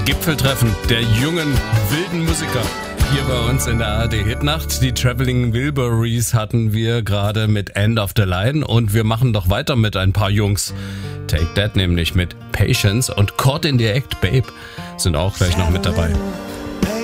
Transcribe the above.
Gipfeltreffen der jungen, wilden Musiker. Hier bei uns in der ARD Hitnacht. Die Traveling Wilburys hatten wir gerade mit End of the Line und wir machen doch weiter mit ein paar Jungs. Take That nämlich mit Patience und Caught in the Act, Babe sind auch gleich noch mit dabei.